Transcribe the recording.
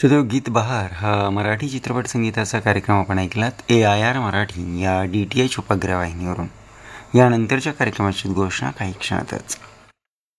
सुदैव गीत बहार हा मराठी चित्रपट संगीताचा कार्यक्रम आपण ऐकलात AIR मराठी या DTH उपग्रह वाहिनीवरून. यानंतरच्या कार्यक्रमाची घोषणा काही क्षणातच.